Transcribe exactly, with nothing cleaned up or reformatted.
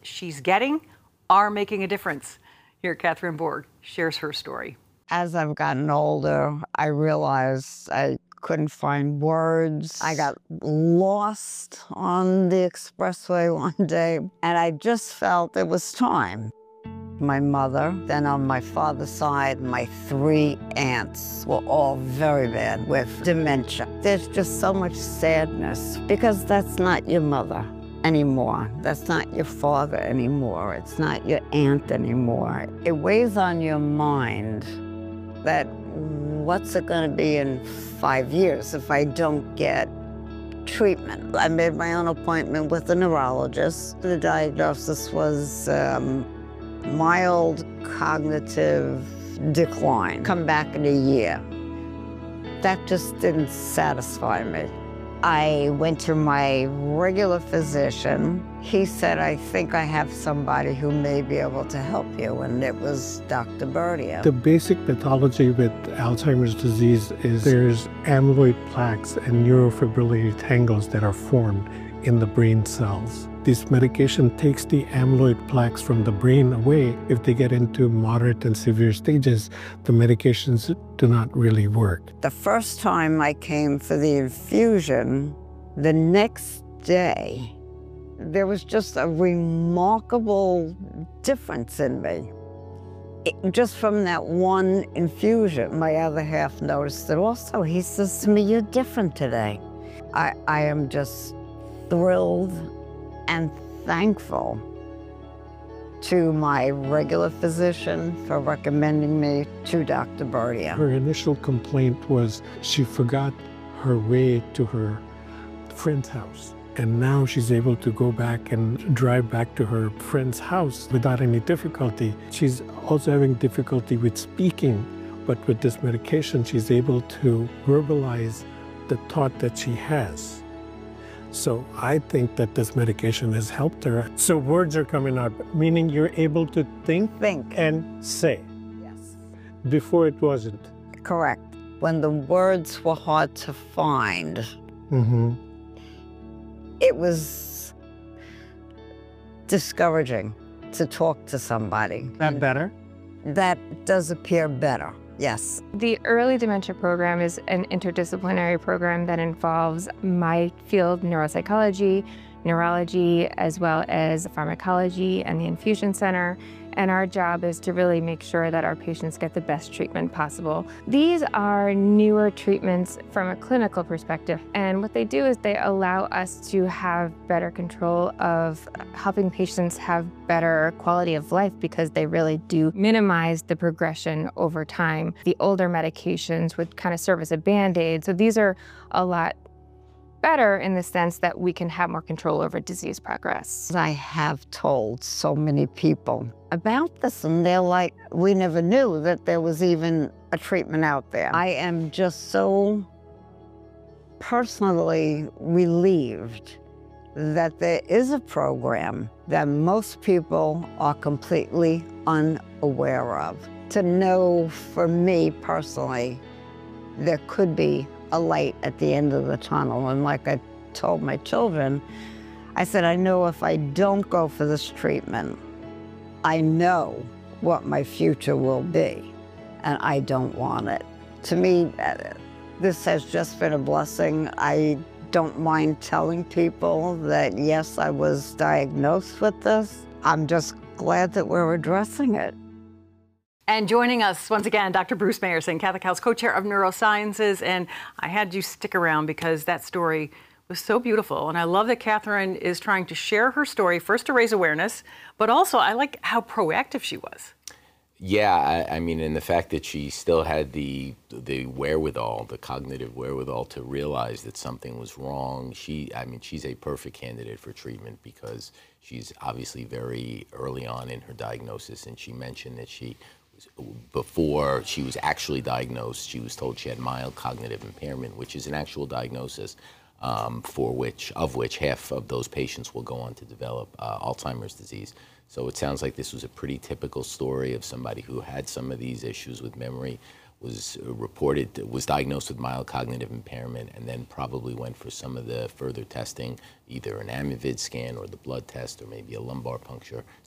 she's getting are making a difference. Here, Catherine Borg shares her story. As I've gotten older, I realized I couldn't find words. I got lost on the expressway one day, and I just felt it was time. My mother, then on my father's side, my three aunts were all very bad with dementia. There's just so much sadness because that's not your mother anymore. That's not your father anymore. It's not your aunt anymore. It weighs on your mind that what's it going to be in five years if I don't get treatment? I made my own appointment with a neurologist. The diagnosis was um, mild cognitive decline. Come back in a year. That just didn't satisfy me. I went to my regular physician. He said, I think I have somebody who may be able to help you, and it was Doctor Berdia. The basic pathology with Alzheimer's disease is there's amyloid plaques and neurofibrillary tangles that are formed in the brain cells. This medication takes the amyloid plaques from the brain away. If they get into moderate and severe stages, the medications do not really work. The first time I came for the infusion, the next day, there was just a remarkable difference in me. It, just from that one infusion, my other half noticed it also. He says to me, you're different today. I, I am just thrilled and thankful to my regular physician for recommending me to Doctor Berdia. Her initial complaint was she forgot her way to her friend's house. And now she's able to go back and drive back to her friend's house without any difficulty. She's also having difficulty with speaking, but with this medication, she's able to verbalize the thought that she has. So I think that this medication has helped her. So words are coming out, meaning you're able to think, think. and say. Yes. Before it wasn't. Correct. When the words were hard to find, Mm-hmm. it was discouraging to talk to somebody. That better? That does appear better, yes. The Early Dementia Program is an interdisciplinary program that involves my field, neuropsychology, neurology, as well as pharmacology and the infusion center. And our job is to really make sure that our patients get the best treatment possible. These are newer treatments from a clinical perspective. And what they do is they allow us to have better control of helping patients have better quality of life because they really do minimize the progression over time. The older medications would kind of serve as a Band-Aid. So these are a lot better in the sense that we can have more control over disease progress. I have told so many people about this, and they're like, we never knew that there was even a treatment out there. I am just so personally relieved that there is a program that most people are completely unaware of. To know, for me personally, there could be a light at the end of the tunnel. And like I told my children, I said, I know if I don't go for this treatment, I know what my future will be, and I don't want it. To me, this has just been a blessing. I don't mind telling people that, yes, I was diagnosed with this. I'm just glad that we're addressing it. And joining us once again, Doctor Bruce Mayerson, Catholic Health's co-chair of neurosciences. And I had you stick around because that story was so beautiful. And I love that Catherine is trying to share her story, first to raise awareness, but also I like how proactive she was. Yeah, I, I mean, and the fact that she still had the the wherewithal, the cognitive wherewithal to realize that something was wrong. She, I mean, she's a perfect candidate for treatment because she's obviously very early on in her diagnosis. And she mentioned that she, before she was actually diagnosed, she was told she had mild cognitive impairment, which is an actual diagnosis um, for which, of which half of those patients will go on to develop uh, Alzheimer's disease. So it sounds like this was a pretty typical story of somebody who had some of these issues with memory, was reported, was diagnosed with mild cognitive impairment, and then probably went for some of the further testing, either an Amyvid scan or the blood test or maybe a lumbar puncture.